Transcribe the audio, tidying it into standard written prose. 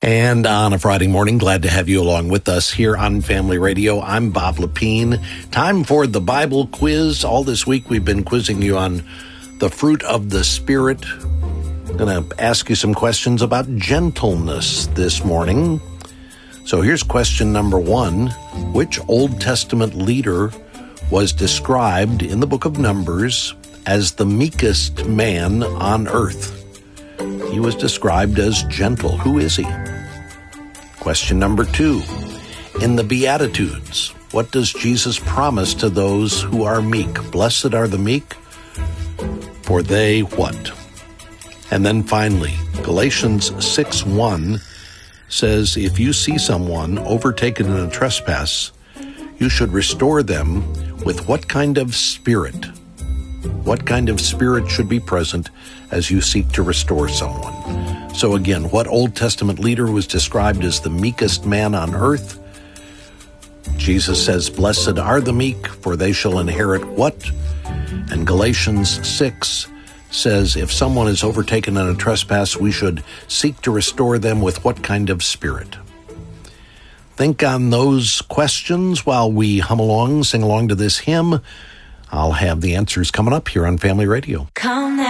And on a Friday morning, glad to have you along with us here on Family Radio. I'm Bob Lepine. Time for the Bible quiz. All this week we've been quizzing you on the fruit of the Spirit. I'm going to ask you some questions about gentleness this morning. So here's question number 1. Which Old Testament leader was described in the book of Numbers as the meekest man on earth? He was described as gentle. Who is he? Question number 2. In the Beatitudes, what does Jesus promise to those who are meek? Blessed are the meek, for they what? And then finally, Galatians 6:1 says, if you see someone overtaken in a trespass, you should restore them with what kind of spirit? What kind of spirit should be present as you seek to restore someone? So again, what Old Testament leader was described as the meekest man on earth? Jesus says, blessed are the meek, for they shall inherit what? And Galatians 6 says, if someone is overtaken in a trespass, we should seek to restore them with what kind of spirit? Think on those questions while we hum along, sing along to this hymn. I'll have the answers coming up here on Family Radio. Come